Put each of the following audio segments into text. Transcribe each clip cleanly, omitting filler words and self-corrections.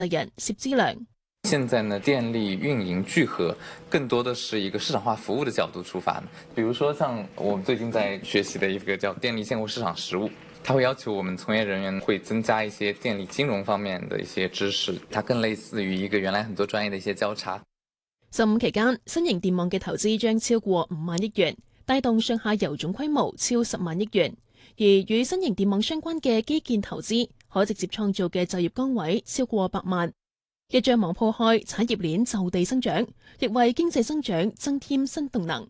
人薛之良。 现在呢，电力运营聚合更多的是一个市场化服务的角度出发的。比如说，像我们最近在学习的一个叫电力现货市场实务，它会要求我们从業人員會增加一些電力金融方面的一些知識，它更類似於一個原來很多專業的一些交叉。 15期間，新型電網嘅投資將超過5萬億元，帶動上下游總規模超10萬億元。而與新型電網相關嘅基建投資，可直接創造嘅就業崗位超過100萬。一張網鋪開，產業鏈就地生長，亦為經濟增長增添新動能。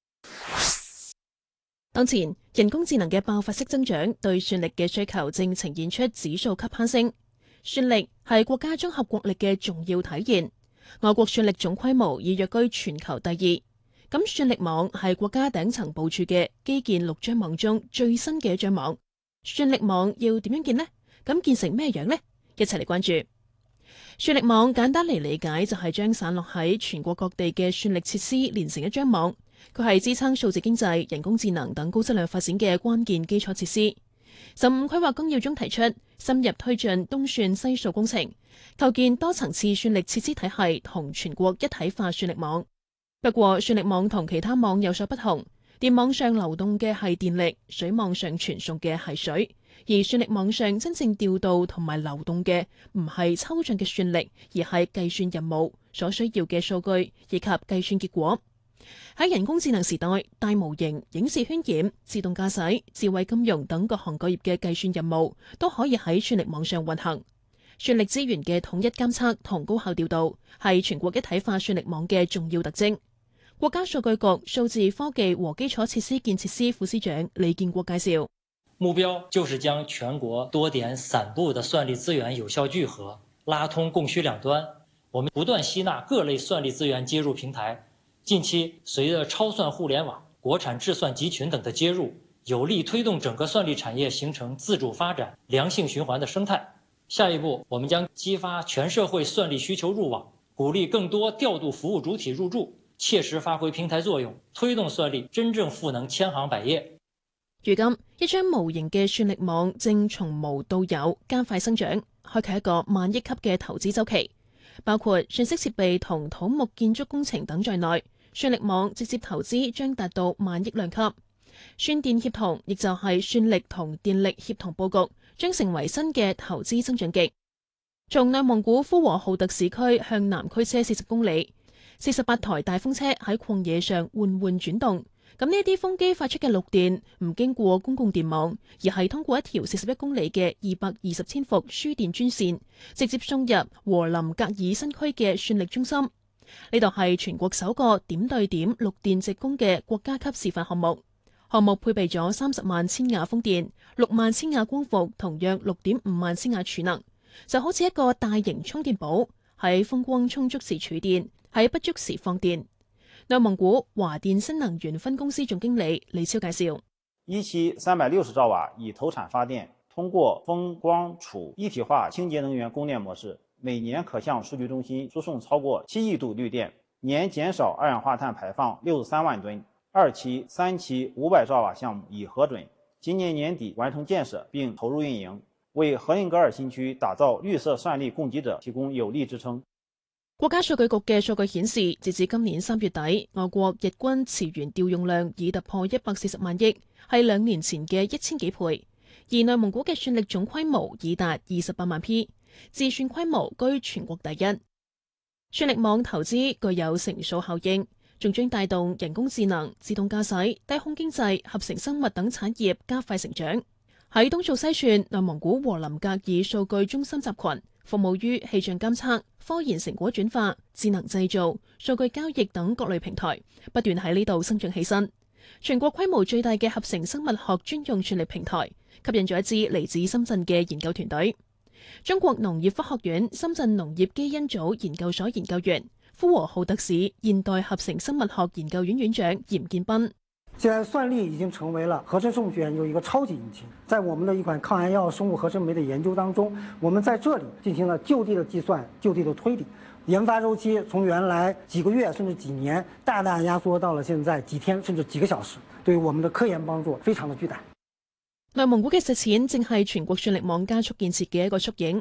當前人工智能嘅爆發式增長，對算力嘅需求正呈現出指數級攀升。算力係國家綜合國力嘅重要體現。我國算力總規模已躍居全球第2。咁算力網係國家頂層部署嘅基建6張網中最新嘅一張網。算力網要點樣建呢？咁建成咩樣呢？一齊嚟關注。算力網簡單嚟理解就係將散落喺全國各地嘅算力設施連成一張網，佢係支撐數字經濟、人工智能等高質量發展嘅關鍵基礎設施。15規劃綱要中提出，深入推進東算西數工程，構建多層次算力設施體系同全國一體化算力網。不過，算力網同其他網有所不同，電網上流動嘅係電力，水網上傳送嘅係水。而算力網上真正調度同埋流動嘅唔係抽象嘅算力，而係計算任務所需要嘅數據以及計算結果。喺人工智能時代，大模型、影視渲染、自動駕駛、智慧金融等各行各業嘅計算任務都可以喺算力網上運行。算力資源嘅統一監測同高效調度係全國一體化算力網嘅重要特徵。國家數據局數字科技和基礎設施建設司副司長李建國介紹。 目標就是將全國多點散布的算力資源有效聚合，拉通供需兩端。我們不斷吸納各類算力資源接入平台。近期隨着超算互聯網、國產智算集群等的接入，有力推動整個算力產業形成自主發展、良性循環的生態。下一步，我們將激發全社會算力需求入網，鼓勵更多調度服務主體入駐，切實發揮平台作用，推動算力真正賦能千行百業。 如今，一張無形嘅算力網正從無到有加快生長，開啟一個萬億級嘅投資週期。包括信息設備同土木建築工程等在內，算力網直接投資將達到萬億量級。算電協同，亦就係算力同電力協同佈局，將成為新嘅投資增長極。從內蒙古呼和浩特市區向南驅車40公里，48台大風車喺曠野上緩緩轉動。咁呢啲風機發出嘅綠電唔經過公共電網，而係通過一條41公里嘅220千伏輸電專線，直接送入和林格爾新區嘅算力中心。呢度係全國首個點對點綠電直供嘅國家級示範項目。項目配備咗30萬千瓦風電、6萬千瓦光伏，同約6.5萬千瓦儲能，就好似一個大型充電寶，喺風光充足時儲電，喺不足時放電。內蒙古華電新能源分公司總經理李超介紹： 一期360兆瓦已投產發電，通過風光儲一體化清潔能源供電模式，每年可向數據中心輸送超過7億度綠電，年減少二氧化碳排放63萬噸。2期、3期500兆瓦項目已核准，今年年底完成建設並投入運營，為和林格爾新區打造綠色算力供給者提供有力支撐。 國家數據局嘅數據顯示，截至今年3月底，我國日均磁源調用量已突破140萬億，係2年前嘅1000幾倍。而內蒙古嘅算力總規模已達28萬 P， 自算規模居全國第一。算力網投資具有乘數效應，仲將帶動人工智能、自動駕駛、低空經濟、合成生物等產業加快成長。喺東數西算，內蒙古和林格爾數據中心集群，服務於氣象監測、科研成果轉化、智能製造、數據交易等各類平台，不斷喺呢度生長起身。全國規模最大嘅合成生物學專用算力平台，吸引咗一支嚟自深圳嘅研究團隊。中國農業科學院深圳農業基因組研究所研究員、呼和浩特市現代合成生物學研究院院長嚴建斌。 現在算力已經成為了合成生物學研究一個超級引擎。在我們的一款抗癌藥生物合成酶的研究當中，我們在這裡進行了就地的計算、就地的推理，研發周期從原來幾個月甚至幾年，大大壓縮到了現在幾天甚至幾個小時，對於我們的科研幫助非常的巨大。 內蒙古嘅實踐正係全國算力網加速建設嘅一個縮影。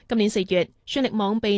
今年4月，算力網被